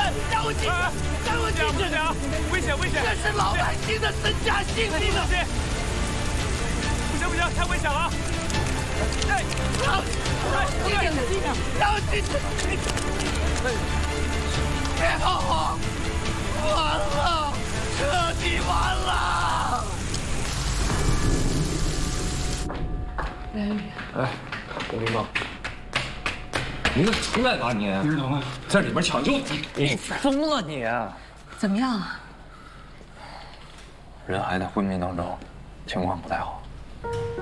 让我进去！让我进去！危险！这是老百姓的身家性命啊！不行，太危险了！让我进去！别跑啊！完了，彻底完了！ 哎，龚领导，你可出来吧你！在里边抢救你疯了你！ 怎么样？ 人还在昏迷当中，情况不太好。